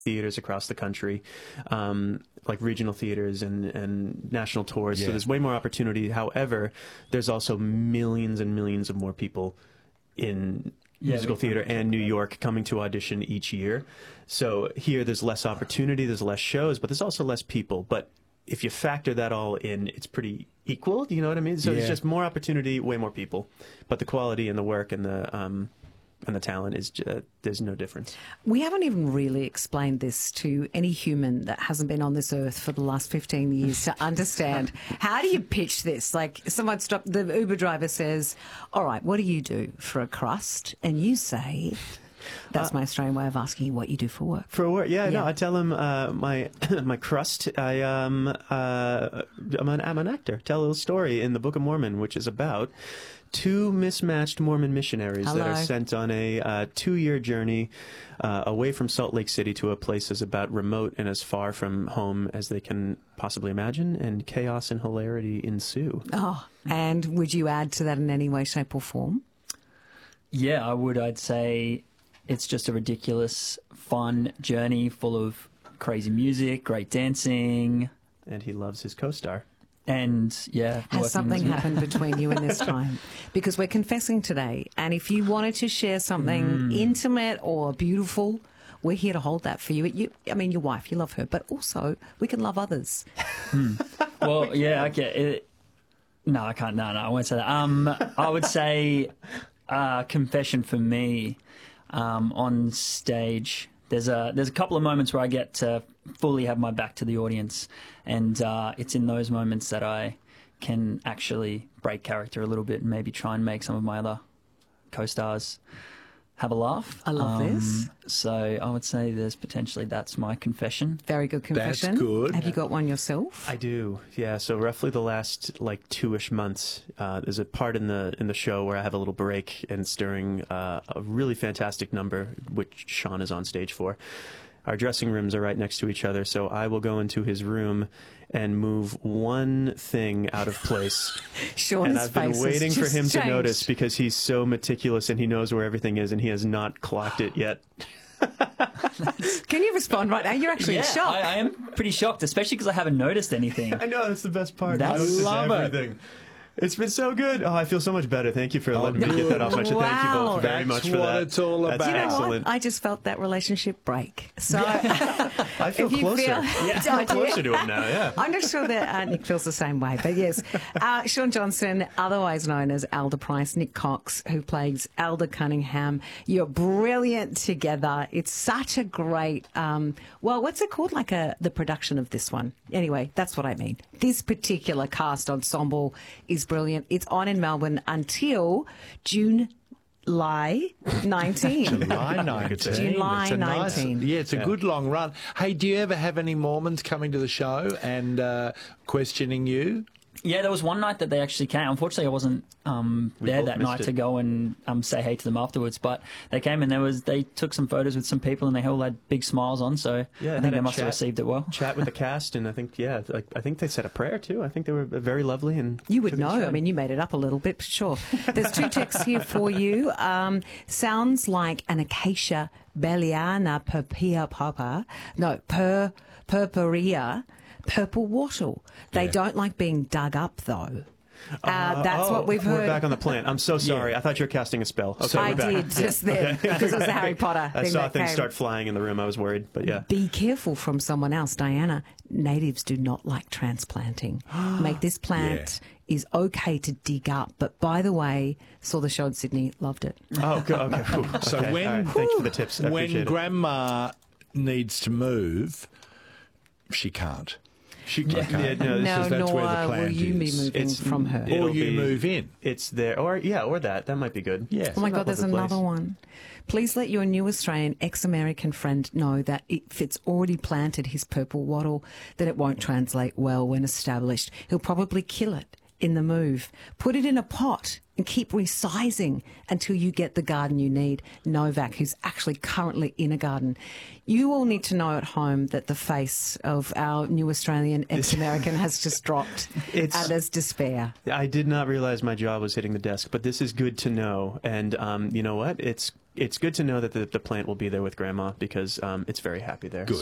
theaters across the country, like regional theaters and national tours. So there's way more opportunity. However, there's also millions and millions of more people in musical theater and New York coming to audition each year. So here there's less opportunity, there's less shows, but there's also less people. But if you factor that all in, it's pretty equal. You know what I mean? So there's just more opportunity, way more people, but the quality and the work and the talent is there's no difference. We haven't even really explained this to any human that hasn't been on this earth for the last 15 years to understand. How do you pitch this? Like, someone the Uber driver says, all right, what do you do for a crust? And you say... That's my Australian way of asking you what you do for work. For work, no, I tell him my my crust. I'm an actor. Tell a little story in the Book of Mormon, which is about two mismatched Mormon missionaries that are sent on a 2-year journey away from Salt Lake City to a place as about remote and as far from home as they can possibly imagine, and chaos and hilarity ensue. Oh, and would you add to that in any way, shape, or form? Yeah, I would. I'd say it's just a ridiculous, fun journey full of crazy music, great dancing. And he loves his co-star. And, has something happened between you in this time? Because we're confessing today, and if you wanted to share something intimate or beautiful, we're here to hold that for you. I mean, your wife, you love her, but also we can love others. Well, yeah, okay. No, I can't. No, I won't say that. I would say confession for me. On stage, there's a couple of moments where I get to fully have my back to the audience, and it's in those moments that I can actually break character a little bit and maybe try and make some of my other co-stars have a laugh. I love this. So I would say that's my confession. Very good confession. That's good. Have you got one yourself? I do, yeah. So roughly the last 2-ish months, there's a part in the show where I have a little break, and it's during a really fantastic number, which Sean is on stage for. Our dressing rooms are right next to each other, so I will go into his room and move one thing out of place. Sean's and I've been waiting for him to notice, because he's so meticulous and he knows where everything is, and he has not clocked it yet. Can you respond right now? You're actually in shock. I am pretty shocked, especially because I haven't noticed anything. I know, that's the best part. I love everything. It's been so good. Oh, I feel so much better. Thank you for letting me get that off my chest. Thank you both very much for that. That's what it's all about. You know excellent. what? I just felt that relationship break. So I feel closer. I feel closer to him now, yeah. I'm not sure that Nick feels the same way, but yes. Sean Johnson, otherwise known as Alder Price, Nick Cox, who plays Alder Cunningham. You're brilliant together. It's such a great, what's it called? Like the production of this one. Anyway, that's what I mean. This particular cast ensemble is brilliant. It's on in Melbourne until July 19. July 19. July 19. It's a good long run. Hey, do you ever have any Mormons coming to the show and questioning you? Yeah, there was one night that they actually came. Unfortunately, I wasn't there that night to go and say hey to them afterwards. But they came and they took some photos with some people, and they all had big smiles on. So I think they must have received it well. Chat with the cast, and I think I think they said a prayer too. I think they were very lovely, and you would know. I mean, you made it up a little bit, but sure. There's 2 texts here for you. Sounds like an acacia Belliana purpurea papa. No, purpurea. Purple wattle. They don't like being dug up, though. That's what we've heard. We're back on the plant. I'm so sorry. I thought you were casting a spell. Okay, I did just then, because it was the Harry Potter I thing saw that things came. start flying in the room. I was worried, but yeah. Be careful from someone else. Diana, natives do not like transplanting. Make this plant is okay to dig up. But by the way, saw the show in Sydney, loved it. Oh, good. Okay. So when thank you for the tips. I appreciate when it. Grandma needs to move, she can't. She can't. Yeah, No, that's nor where the plant will you be is. moving from her. Or you move in. It's there, or that. That might be good. Yeah. Oh my God, there's Lovely place. another one. Please let your new Australian ex-American friend know that if it's already planted his purple wattle, then it won't translate well when established. He'll probably kill it in the move. Put it in a pot and keep resizing until you get the garden you need. Novak, who's actually currently in a garden. You all need to know at home that the face of our new Australian ex-American has just dropped. And there's despair. I did not realize my jaw was hitting the desk, but this is good to know. And you know what? It's it's good to know that the plant will be there with Grandma because it's very happy there. Good.